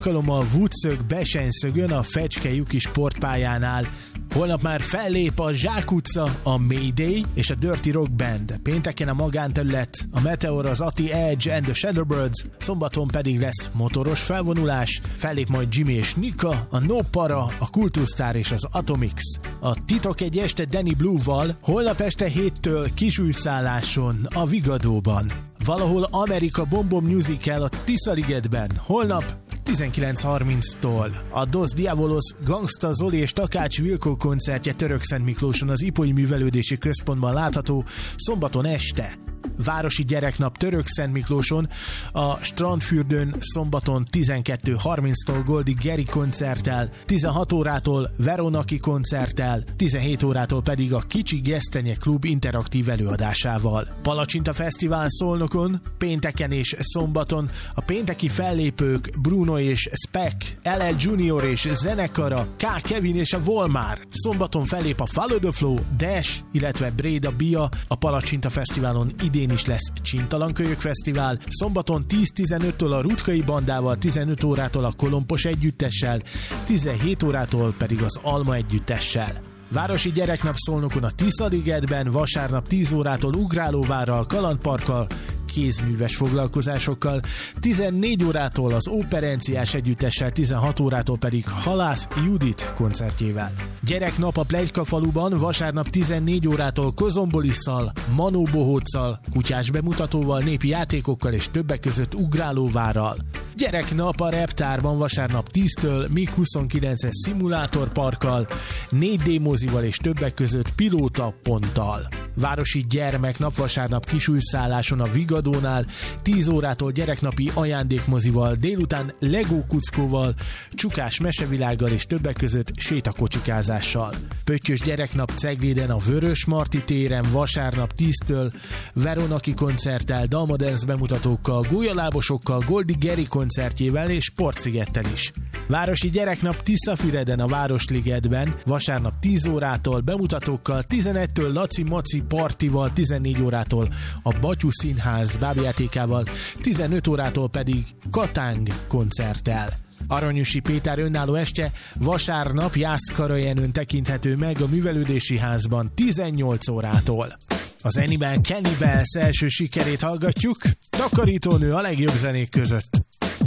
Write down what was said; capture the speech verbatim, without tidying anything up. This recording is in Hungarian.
alkalommal Woodszög Besenyszögön a Fecske Juki sportpályánál. Holnap már fellép a Zsák utca, a Mayday és a Dirty Rock Band. Pénteken a Magánterület, a Meteor, az Ati Edge and the Shadowbirds, szombaton pedig lesz motoros felvonulás, fellép majd Jimmy és Nika, a No Para, a Kultusztár és az Atomix. A Titok egy este Danny Blue-val, holnap este héttől kisújszálláson a Vigadóban. Valahol Amerika Bombom Musical a Tiszaligetben, holnap tizenkilenc harminctól. A Dos Diabolos, Gangsta Zoli és Takács Vilkó koncertje Törökszentmiklóson az Ipolyi Művelődési Központban látható szombaton este. Városi Gyereknap Törökszentmiklóson, a Strandfürdőn szombaton tizenkettő harminctól Goldi Geri koncerttel, tizenhat órától Veronaki koncerttel, tizenhét órától pedig a Kicsi Gesztenye Klub interaktív előadásával. Palacsinta Fesztivál Szolnokon, pénteken és szombaton a pénteki fellépők Bruno és Spec, el el Junior és zenekara, K. Kevin és a Volmár. Szombaton fellép a Follow the Flow, Dash, illetve Bréda Bia. A Palacsinta Fesztiválon idén is lesz Csintalankölyök Fesztivál, szombaton tíz-tizenöttől a Rutkai Bandával, tizenöt órától a Kolompos Együttessel, tizenhét órától pedig az Alma Együttessel. Városi Gyereknap Szolnokon a Tiszaligetben, vasárnap tíz órától Ugrálóvárral, Kalandparkkal, kézműves foglalkozásokkal, tizennégy órától az Operenciás Együttessel, tizenhat órától pedig Halász Judit koncertjével. Gyereknap a Pletykafaluban, vasárnap tizennégy órától Kozombolisszal, Manó Bohóccal, kutyás bemutatóval, népi játékokkal és többek között Ugrálóvárral. Gyereknap a Reptárban, vasárnap tíztől mig huszonkilences szimulátorparkkal, négy dé mozival és többek között Pilóta ponttal. Városi Gyermeknap vasárnap kisújszálláson a Vigadónál, tíz órától gyereknapi ajándékmozival, délután Lego kuckóval, csukás mesevilággal és többek között sétakocsikázással. Pöttyös Gyereknap Cegléden a Vörös Marti téren, vasárnap tíztől Veronaki koncerttel, Dalmadance bemutatókkal, gólyalábosokkal, Goldi Geri koncertjével és Sportszigettel is. Városi Gyereknap Tiszafüreden a Városligetben, vasárnap tíz órától bemutatókkal, tizenegytől Laci Maci partival, tizennégy órától a Batyú Színház bábjátékával, tizenöt órától pedig Katáng koncerttel. Aranyusi Péter önálló estje vasárnap Jászkarajenőn tekinthető meg a Művelődési Házban tizennyolc órától. Az Animal Cannibals első sikerét hallgatjuk, Takarítónő a legjobb zenék között.